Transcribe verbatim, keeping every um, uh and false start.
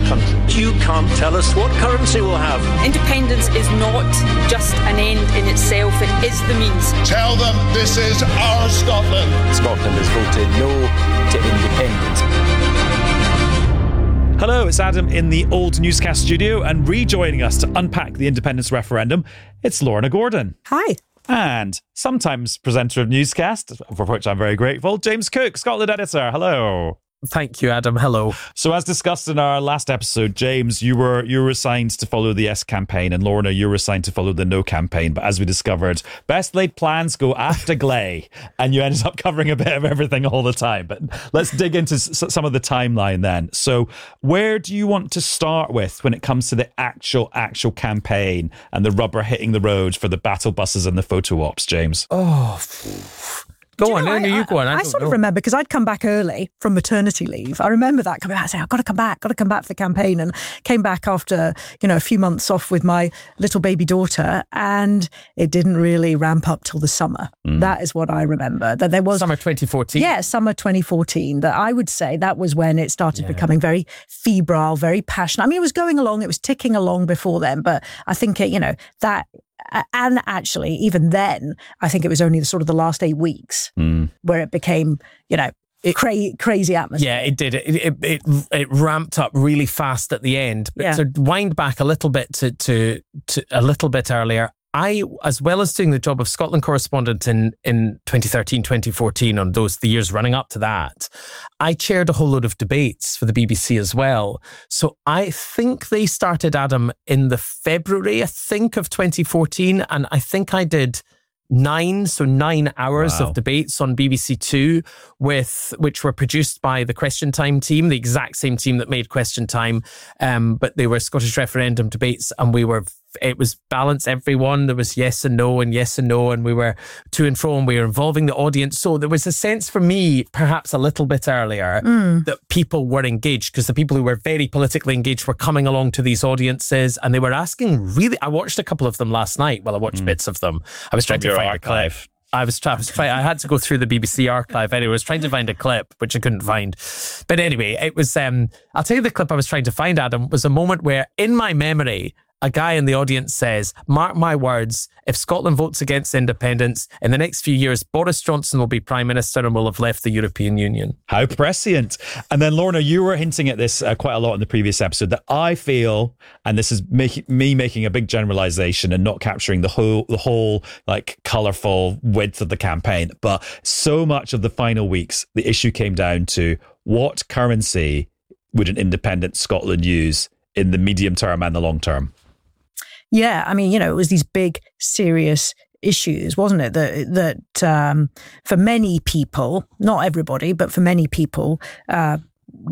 country. You can't tell us what currency we'll have. Independence is not just an end in itself, it is the means. Tell them this is our Scotland. Scotland has voted no to independence. Hello, it's Adam in the old newscast studio, and rejoining us to unpack the independence referendum, it's Lorna Gordon. Hi. And sometimes presenter of newscast, for which I'm very grateful, James Cook, Scotland editor. Hello. Thank you, Adam. Hello. So as discussed in our last episode, James, you were you were assigned to follow the Yes campaign, and Lorna, you were assigned to follow the No campaign. But as we discovered, best laid plans go after Gley, and you ended up covering a bit of everything all the time. But let's dig into s- some of the timeline then. So where do you want to start with when it comes to the actual, actual campaign and the rubber hitting the road for the battle buses and the photo ops, James? Oh... Go on, you know, no, I, you go on. I, I don't sort know. of remember, because I'd come back early from maternity leave. I remember that coming back and saying, I've got to come back, got to come back for the campaign. And came back after, you know, a few months off with my little baby daughter. And it didn't really ramp up till the summer. Mm. That is what I remember. That there was Summer twenty fourteen. Yeah, summer twenty fourteen. That I would say that was when it started yeah. becoming very febrile, very passionate. I mean, it was going along, it was ticking along before then. But I think, it, you know, that... And actually, even then, I think it was only the sort of the last eight weeks mm. where it became, you know, it, cra- crazy atmosphere. Yeah, it did. It, it it it ramped up really fast at the end. But yeah. to wind back a little bit to, to to a little bit earlier, I, as well as doing the job of Scotland correspondent in, in twenty thirteen, twenty fourteen, on those the years running up to that, I chaired a whole load of debates for the B B C as well. So I think they started, Adam, in the February, I think, of twenty fourteen. And I think I did nine, so nine hours wow. of debates on B B C Two, with which were produced by the Question Time team, the exact same team that made Question Time. Um, but they were Scottish referendum debates, and we were it was balanced everyone. There was yes and no and yes and no, and we were to and fro, and we were involving the audience. So there was a sense for me, perhaps a little bit earlier, mm. that people were engaged, because the people who were very politically engaged were coming along to these audiences, and they were asking really... I watched a couple of them last night. Well, I watched mm. bits of them. I was trying From to find archive. a clip. I was, I was trying. I had to go through the B B C archive anyway. I was trying to find a clip, which I couldn't find. But anyway, it was. Um, I'll tell you, the clip I was trying to find, Adam, was a moment where, in my memory, a guy in the audience says, "Mark my words, if Scotland votes against independence, in the next few years, Boris Johnson will be Prime Minister and will have left the European Union." How prescient. And then, Lorna, you were hinting at this uh, quite a lot in the previous episode, that I feel, and this is make, me making a big generalization and not capturing the whole, the whole like colourful width of the campaign, but so much of the final weeks, the issue came down to what currency would an independent Scotland use in the medium term and the long term? Yeah, I mean, you know, it was these big, serious issues, wasn't it? That that um, for many people, not everybody, but for many people, uh,